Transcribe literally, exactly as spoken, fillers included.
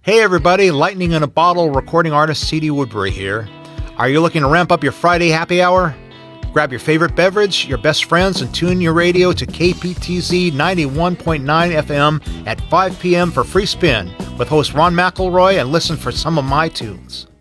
Hey everybody, Lightning in a Bottle recording artist C D Woodbury here. Are you looking to ramp up your Friday happy hour? Grab your favorite beverage, your best friends, and tune your radio to K P T Z ninety-one point nine F M at five p.m. for Free Spin with host Ron McElroy, and listen for some of my tunes.